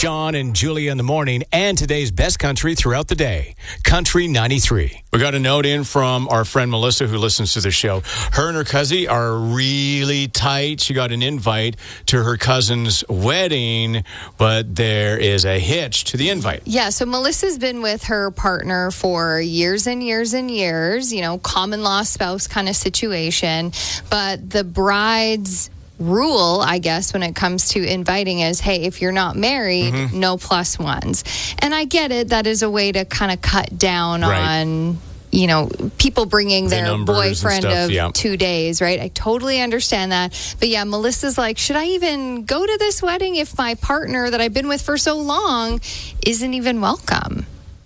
Sean and Julia in the morning, and today's best country throughout the day. Country 93. We got a note in from our friend Melissa, who listens to the show. Her and her cousin are really tight. She got an invite to her cousin's wedding, but there is a hitch to the invite. Yeah, so Melissa's been with her partner for years and years and years, common law spouse kind of situation. But the bride's rule, I guess, when it comes to inviting is, hey, if you're not married, no plus ones. And I get it. That is a way to kind of cut down on, people bringing their boyfriend of 2 days, right? I totally understand that. But yeah, Melissa's like, should I even go to this wedding if my partner that I've been with for so long isn't even welcome?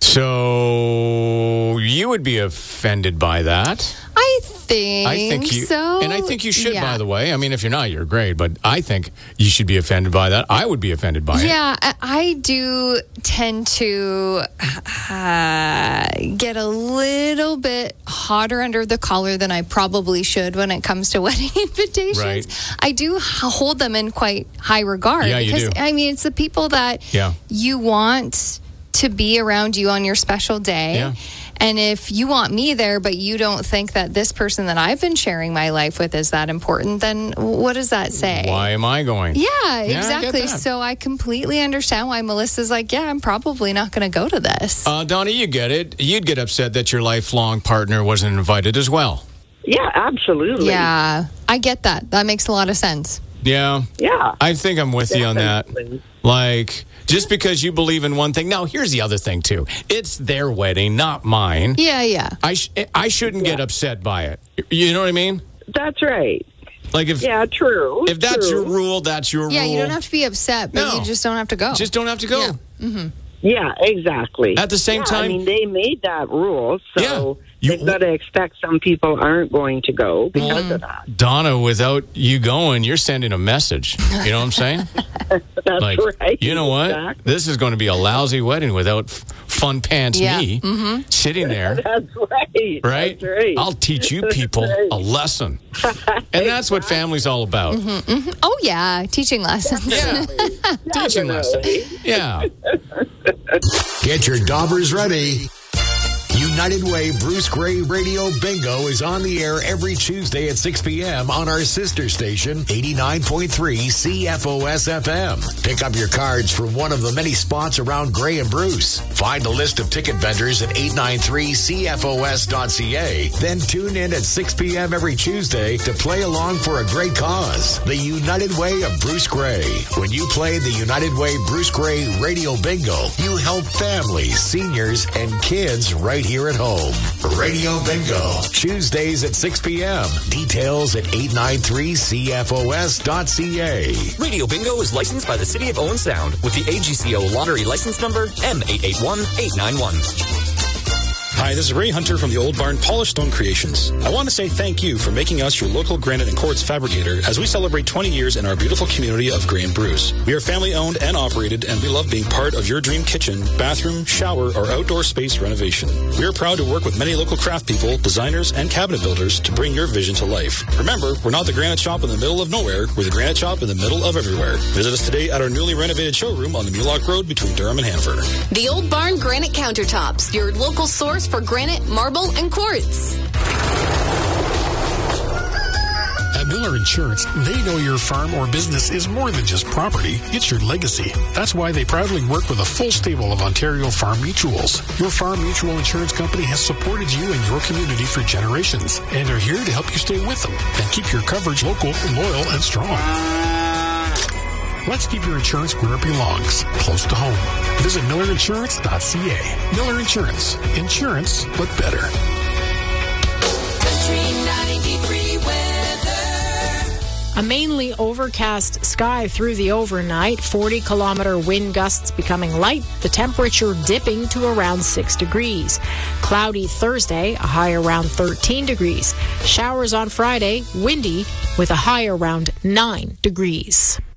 So you would be offended by that? I think so. And I think you should, by the way. I mean, if you're not, you're great. But I think you should be offended by that. I would be offended by it. Yeah, I do tend to get a little bit hotter under the collar than I probably should when it comes to wedding invitations. Right. I do hold them in quite high regard. Yeah, because, you do. I mean, it's the people that you want to be around you on your special day. Yeah. And if you want me there, but you don't think that this person that I've been sharing my life with is that important, then what does that say? Why am I going? Yeah, exactly. I get that. So I completely understand why Melissa's like, yeah, I'm probably not going to go to this. Donna, you get it. You'd get upset that your lifelong partner wasn't invited as well. Yeah, absolutely. Yeah, I get that. That makes a lot of sense. Yeah. Yeah. I think I'm with you on that. Definitely. Like, just because you believe in one thing. Now, here's the other thing, too. It's their wedding, not mine. Yeah. I shouldn't get upset by it. You know what I mean? That's right. Like if true. If that's your rule, that's your rule. Yeah, you don't have to be upset, but you just don't have to go. Just don't have to go. Yeah. Mm-hmm. Yeah, exactly. At the same time, I mean, they made that rule, so you've got to expect some people aren't going to go because of that. Donna, without you going, you're sending a message. You know what I'm saying? That's right. You know what? Exactly. This is going to be a lousy wedding without fun pants me sitting there. That's right. Right? That's right. I'll teach you people a lesson. And that's what family's all about. Oh, yeah. Teaching lessons. Yeah. Teaching lessons. Yeah. Get your daubers ready. United Way Bruce Gray Radio Bingo is on the air every Tuesday at 6 p.m. on our sister station, 89.3 CFOS FM. Pick up your cards from one of the many spots around Gray and Bruce. Find a list of ticket vendors at 893CFOS.ca. Then tune in at 6 p.m. every Tuesday to play along for a great cause. The United Way of Bruce Gray. When you play the United Way Bruce Gray Radio Bingo, you help families, seniors, and kids right here at home. Radio Bingo, Tuesdays at 6 p.m. Details at 893CFOS.ca. Radio Bingo is licensed by the City of Owen Sound with the AGCO Lottery License Number M881891. Hi, this is Ray Hunter from the Old Barn Polished Stone Creations. I want to say thank you for making us your local granite and quartz fabricator as we celebrate 20 years in our beautiful community of Gray and Bruce. We are family owned and operated, and we love being part of your dream kitchen, bathroom, shower, or outdoor space renovation. We are proud to work with many local craft people, designers, and cabinet builders to bring your vision to life. Remember, we're not the granite shop in the middle of nowhere. We're the granite shop in the middle of everywhere. Visit us today at our newly renovated showroom on the Mulock Road between Durham and Hanford. The Old Barn Granite Countertops, your local source for granite, marble, and quartz. At Miller Insurance, they know your farm or business is more than just property. It's your legacy. That's why they proudly work with a full stable of Ontario Farm Mutuals. Your Farm Mutual Insurance Company has supported you and your community for generations and are here to help you stay with them and keep your coverage local, loyal, and strong. Let's keep your insurance where it belongs, close to home. Visit millerinsurance.ca. Miller Insurance. Insurance, but better. A mainly overcast sky through the overnight, 40-kilometer wind gusts becoming light, the temperature dipping to around 6 degrees. Cloudy Thursday, a high around 13 degrees. Showers on Friday, windy with a high around 9 degrees.